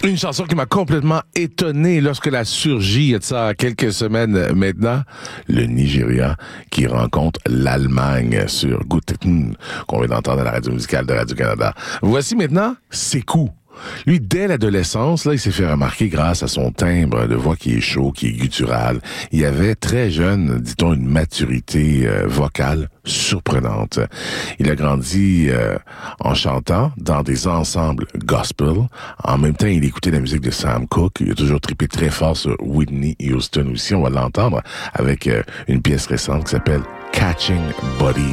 Une chanson qui m'a complètement étonné lorsqu'elle a surgi, il y a de ça quelques semaines maintenant, le Nigeria qui rencontre l'Allemagne sur Guten, qu'on vient d'entendre à la radio musicale de Radio-Canada. Voici maintenant Sekou. Lui, dès l'adolescence, là, il s'est fait remarquer grâce à son timbre de voix qui est chaud, qui est guttural. Il avait très jeune, dit-on, une maturité vocale surprenante. Il a grandi en chantant dans des ensembles gospel. En même temps, il écoutait la musique de Sam Cooke. Il a toujours trippé très fort sur Whitney Houston aussi. On va l'entendre avec une pièce récente qui s'appelle Catching Bodies.